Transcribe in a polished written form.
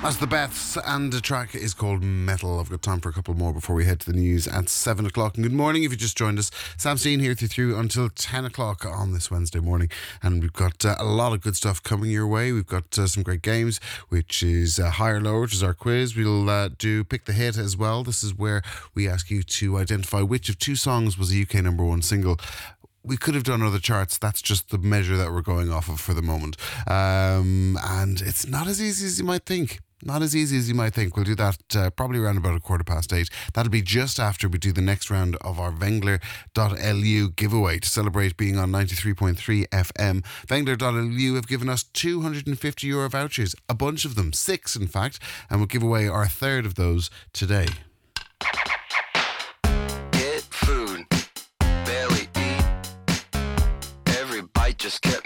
That's the Beths, and the track is called Metal. I've got time for a couple more before we head to the news at 7 o'clock. And good morning if you just joined us. Sam Steen here with you through until 10 o'clock on this Wednesday morning. And we've got a lot of good stuff coming your way. We've got some great games, which is Higher Lower, which is our quiz. We'll do Pick the Hit as well. This is where we ask you to identify which of two songs was a UK number one single. We could have done other charts. That's just the measure that we're going off of for the moment. And it's not as easy as you might think. Not as easy as you might think. We'll do that probably around about 8:15. That'll be just after we do the next round of our Wengler.lu giveaway to celebrate being on 93.3 FM. Wengler.lu have given us €250 vouchers, a bunch of them, 6 in fact, and we'll give away our third of those today. Get food, barely eat. Every bite just kept